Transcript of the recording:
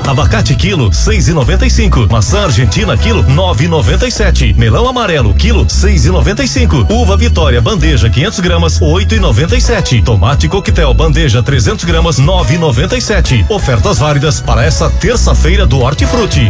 Abacate quilo 6,95. Maçã argentina quilo 9,97. Melão amarelo quilo 6,95. Uva Vitória bandeja 500 gramas 8,97. Tomate coquetel bandeja 300 gramas 9,97. Ofertas válidas para essa terça-feira do Hortifruti.